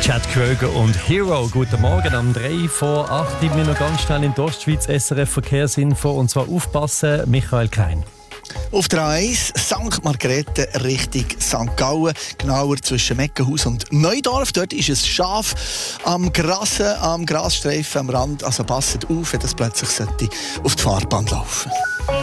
Chad Kroeger und Hero. Guten Morgen, am 3 vor 8 wir noch ganz schnell in die Ostschweiz, SRF Verkehrsinfo, und zwar aufpassen, Michael Klein. Auf der A1 St. Margrethe Richtung St. Gallen, genauer zwischen Meckenhaus und Neudorf. Dort ist es scharf am Grasstreifen am Rand. Also passet auf, wenn das plötzlich auf die Fahrbahn laufen sollte.